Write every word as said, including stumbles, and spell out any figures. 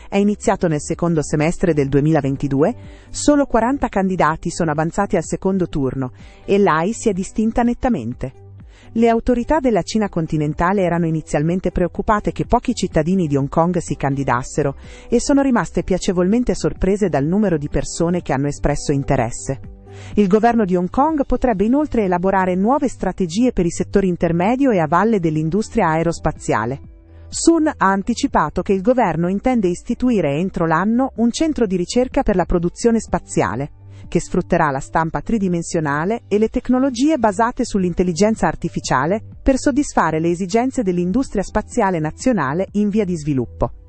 È iniziato nel secondo semestre del duemilaventidue, solo quaranta candidati sono avanzati al secondo turno e l'A I si è distinta nettamente. Le autorità della Cina continentale erano inizialmente preoccupate che pochi cittadini di Hong Kong si candidassero e sono rimaste piacevolmente sorprese dal numero di persone che hanno espresso interesse. Il governo di Hong Kong potrebbe inoltre elaborare nuove strategie per i settori intermedio e a valle dell'industria aerospaziale. Sun ha anticipato che il governo intende istituire entro l'anno un centro di ricerca per la produzione spaziale, che sfrutterà la stampa tridimensionale e le tecnologie basate sull'intelligenza artificiale per soddisfare le esigenze dell'industria spaziale nazionale in via di sviluppo.